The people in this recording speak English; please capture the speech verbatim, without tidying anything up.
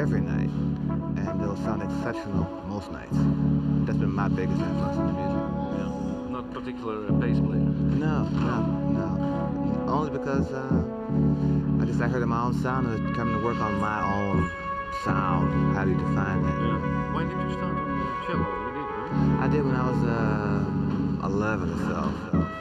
every night, and they'll sound exceptional most nights. That's been my biggest influence in the music. Yeah. Not particular a bass player. No, no, no. Only because uh, I just I heard my own sound and coming to work on my own sound. How do you define that? Yeah. Why did you start on the cello? You did, right? I did when I was uh, eleven or so.